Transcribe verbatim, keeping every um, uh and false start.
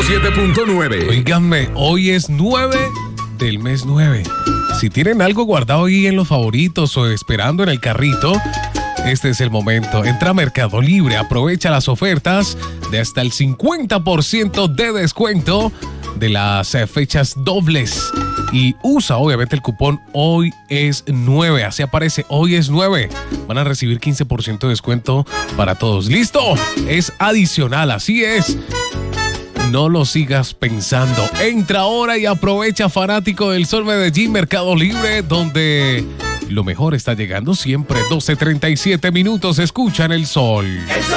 siete punto nueve. Oíganme, hoy es nueve del mes nueve. Si tienen algo guardado ahí en los favoritos o esperando en el carrito, este es el momento. Entra a Mercado Libre, aprovecha las ofertas de hasta el cincuenta por ciento de descuento de las eh, fechas dobles. Y usa obviamente el cupón Hoy es nueve. Así aparece, Hoy es nueve. Van a recibir quince por ciento de descuento para todos. ¡Listo! Es adicional, así es. No lo sigas pensando. Entra ahora y aprovecha, fanático del Sol Medellín, Mercado Libre, donde lo mejor está llegando siempre. doce treinta y siete minutos, escuchan el sol.